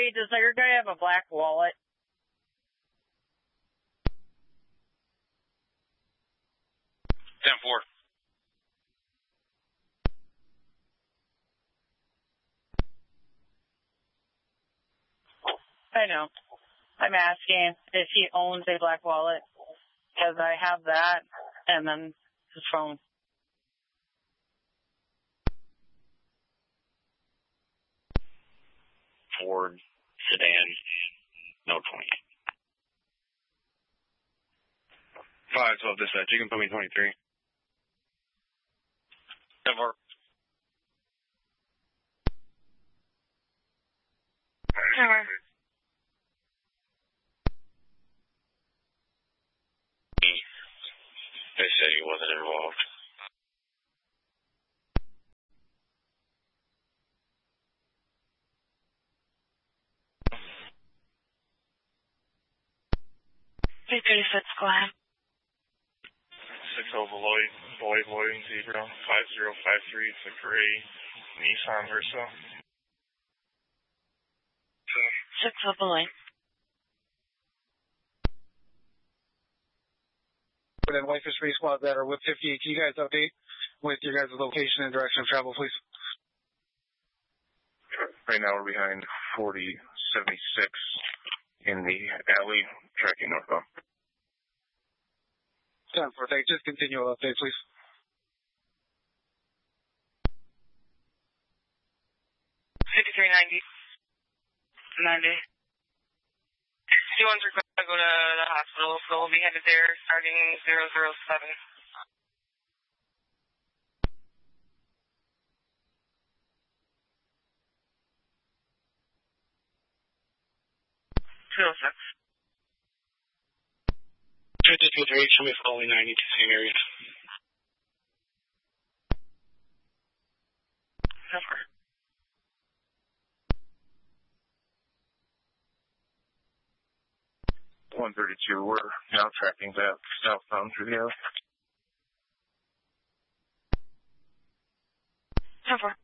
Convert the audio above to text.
3, does your guy have a black wallet? Ten four. I know. I'm asking if he owns a black wallet, because I have that, and then his phone. Ford sedan, no 20. 512 dispatch, you can put me 23. 10 4. They said he wasn't involved. Go ahead. 60 Lloyd Zebra 5053. It's a gray Nissan Versa. 60 Lloyd. And then Whitefish Free Squad that are with 58. Can you guys update with your guys' location and direction of travel, please? Right now we're behind 4076 in the alley tracking northbound. 10-4, thanks. Just continual update, please. $53.90. 2-1's request to go to the hospital, so we'll be headed there starting 007. 206. 53, show me following 90 to same area. Number. 132, we're now tracking that southbound through the alley. 10-4.